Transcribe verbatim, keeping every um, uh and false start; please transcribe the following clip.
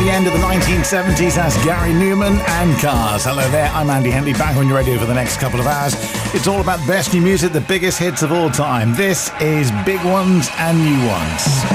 the end of the nineteen seventies. That's Gary Newman and Cars. Hello there, I'm Andy Henley, back on your radio for the next couple of hours. It's all about the best new music, the biggest hits of all time. This is Big Ones and New Ones.